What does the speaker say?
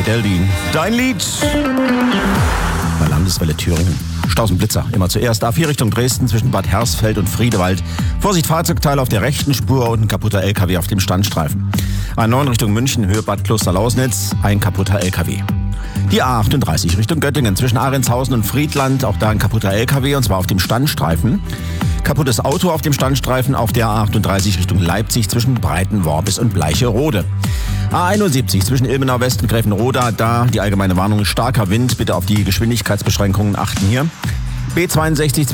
Geraldine. Dein Lied bei Landeswelle Thüringen. Staus und Blitzer. Immer zuerst A4 Richtung Dresden zwischen Bad Hersfeld und Friedewald. Vorsicht, Fahrzeugteile auf der rechten Spur und ein kaputter LKW auf dem Standstreifen. A9 Richtung München, Höhe Bad Klosterlausnitz, ein kaputter LKW. Die A38 Richtung Göttingen zwischen Ahrentshausen und Friedland, auch da ein kaputter LKW und zwar auf dem Standstreifen. Kaputtes Auto auf dem Standstreifen auf der A38 Richtung Leipzig zwischen Breitenworbis und Bleicherode. A71 zwischen Ilmenau West und Gräfenroda, da die allgemeine Warnung starker Wind, bitte auf die Geschwindigkeitsbeschränkungen achten hier. B62